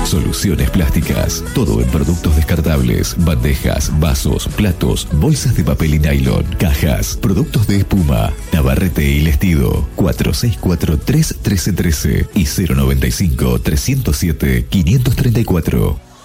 Soluciones Plásticas. Todo en productos descartables, bandejas, vasos, platos, bolsas de papel y nylon, cajas, productos de espuma, Navarrete y Lestido. 464-31313 y 095-307-534.